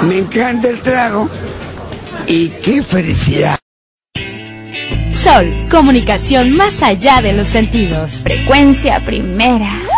Me encanta el trago y qué felicidad. Sol, comunicación más allá de los sentidos. Frecuencia primera.